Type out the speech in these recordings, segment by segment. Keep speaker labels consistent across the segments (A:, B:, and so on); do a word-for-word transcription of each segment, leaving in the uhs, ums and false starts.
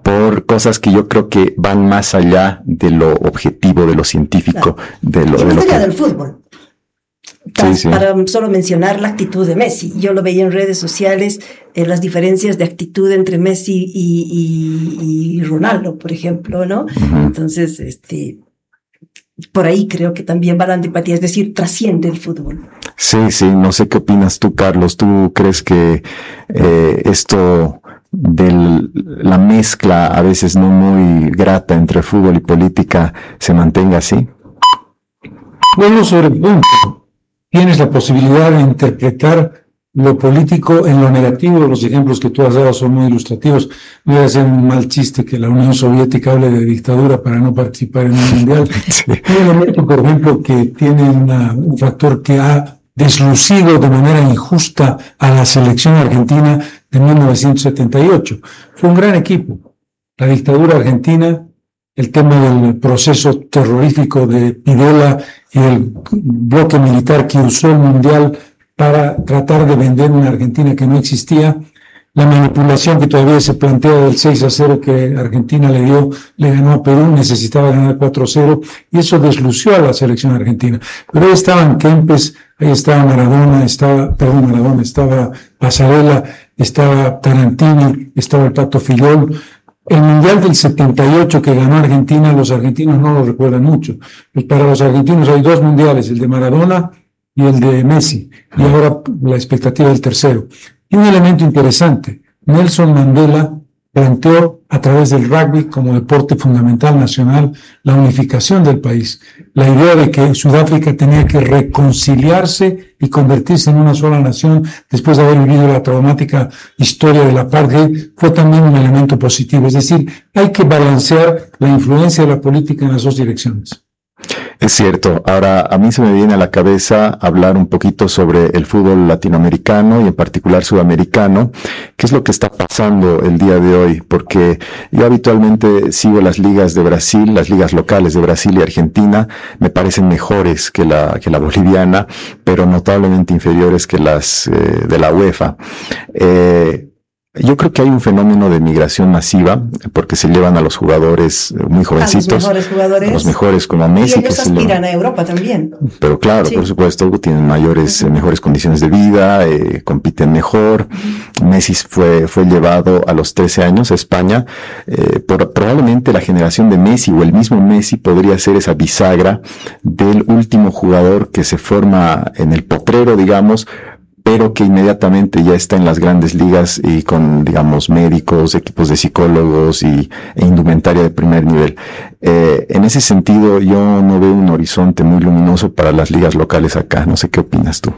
A: por cosas que yo creo que van más allá de lo objetivo, de lo científico,
B: claro.
A: de lo,
B: y
A: de lo que...
B: del fútbol.
A: Sí, sí.
B: Para solo mencionar la actitud de Messi. Yo lo veía en redes sociales, eh, las diferencias de actitud entre Messi y, y, y Ronaldo, por ejemplo, ¿no? Uh-huh. Entonces, este, por ahí creo que también va la antipatía, es decir, trasciende el fútbol.
A: Sí, sí, no sé qué opinas tú, Carlos. ¿Tú crees que eh, esto de la mezcla a veces no muy grata entre fútbol y política se mantenga así?
C: Bueno, sobre el punto, tienes la posibilidad de interpretar lo político en lo negativo. Los ejemplos que tú has dado son muy ilustrativos. No voy a hacer un mal chiste que la Unión Soviética hable de dictadura para no participar en un mundial. Sí. Un elemento, por ejemplo, que tiene una, un factor que ha deslucido de manera injusta a la selección argentina de mil novecientos setenta y ocho. Fue un gran equipo. La dictadura argentina, el tema del proceso terrorífico de Videla y el bloque militar que usó el mundial para tratar de vender una Argentina que no existía, la manipulación que todavía se plantea del seis a cero que Argentina le dio, le ganó a Perú, necesitaba ganar cuatro a cero, y eso deslució a la selección argentina. Pero ahí estaban Kempes, ahí estaba Maradona, estaba, perdón, Maradona, estaba Pasarela, estaba Tarantini, estaba el Pato Fillol. El Mundial del setenta y ocho que ganó Argentina, los argentinos no lo recuerdan mucho. Pues para los argentinos hay dos mundiales, el de Maradona y el de Messi, y ahora la expectativa del tercero. Y un elemento interesante, Nelson Mandela planteó a través del rugby como deporte fundamental nacional la unificación del país. La idea de que Sudáfrica tenía que reconciliarse y convertirse en una sola nación después de haber vivido la traumática historia del apartheid fue también un elemento positivo. Es decir, hay que balancear la influencia de la política en las dos direcciones.
A: Es cierto. Ahora, a mí se me viene a la cabeza hablar un poquito sobre el fútbol latinoamericano y en particular sudamericano. ¿Qué es lo que está pasando el día de hoy? Porque yo habitualmente sigo las ligas de Brasil, las ligas locales de Brasil y Argentina. Me parecen mejores que la, que la boliviana, pero notablemente inferiores que las eh, de la UEFA. Eh, Yo creo que hay un fenómeno de migración masiva porque se llevan a los jugadores muy jovencitos,
B: a los mejores jugadores,
A: a los mejores como Messi.
B: Y ellos
A: que
B: aspiran
A: lo...
B: a Europa también.
A: Pero claro, sí. Por supuesto, tienen mayores, uh-huh. eh, mejores condiciones de vida, eh, compiten mejor. Uh-huh. Messi fue, fue llevado a los trece años a España. Eh, por, probablemente la generación de Messi o el mismo Messi podría ser esa bisagra del último jugador que se forma en el potrero, digamos, pero que inmediatamente ya está en las grandes ligas y con, digamos, médicos, equipos de psicólogos y e indumentaria de primer nivel. Eh, en ese sentido, yo no veo un horizonte muy luminoso para las ligas locales acá. No sé qué opinas tú.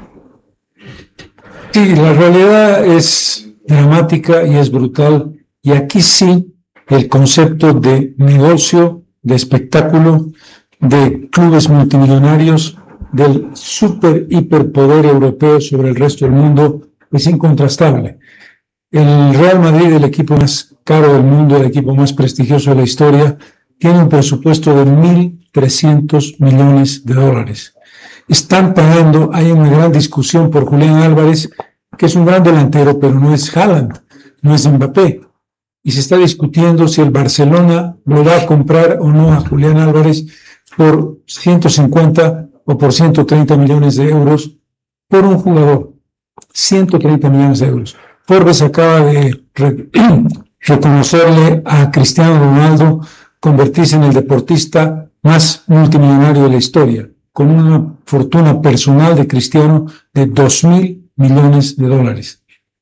C: Sí, la realidad es dramática y es brutal. Y aquí sí, el concepto de negocio, de espectáculo, de clubes multimillonarios, del super hiperpoder europeo sobre el resto del mundo es incontrastable. El Real Madrid, el equipo más caro del mundo, el equipo más prestigioso de la historia, tiene un presupuesto de mil trescientos millones de dólares. Están pagando, hay una gran discusión por Julián Álvarez, que es un gran delantero, pero no es Haaland, no es Mbappé. Y se está discutiendo si el Barcelona lo va a comprar o no a Julián Álvarez por ciento cincuenta o por ciento treinta millones de euros por un jugador. ciento treinta millones de euros. Forbes acaba de re- reconocerle a Cristiano Ronaldo convertirse en el deportista más multimillonario de la historia, con una fortuna personal de Cristiano de dos mil millones de dólares.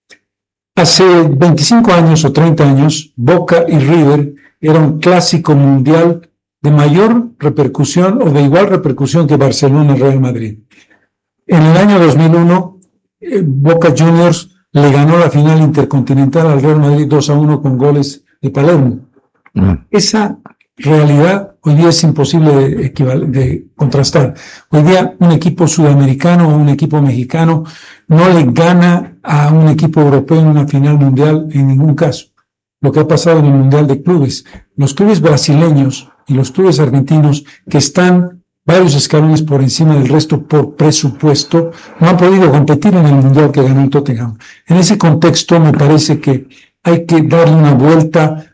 C: Hace veinticinco años o treinta años, Boca y River era un clásico mundial de mayor repercusión o de igual repercusión que Barcelona y Real Madrid. En el año dos mil uno, eh, Boca Juniors le ganó la final intercontinental al Real Madrid dos a uno con goles de Palermo. Uh-huh. Esa realidad hoy día es imposible de, equival- de contrastar. Hoy día un equipo sudamericano o un equipo mexicano no le gana a un equipo europeo en una final mundial en ningún caso. Lo que ha pasado en el Mundial de Clubes. Los clubes brasileños y los clubes argentinos, que están varios escalones por encima del resto por presupuesto, no han podido competir en el Mundial que ganó el Tottenham. En ese contexto me parece que hay que darle una vuelta